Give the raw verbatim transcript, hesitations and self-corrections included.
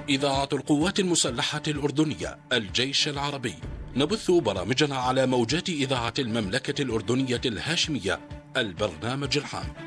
إذاعة القوات المسلحة الأردنية الجيش العربي. نبث برامجنا على موجات إذاعة المملكة الأردنية الهاشمية. البرنامج العام.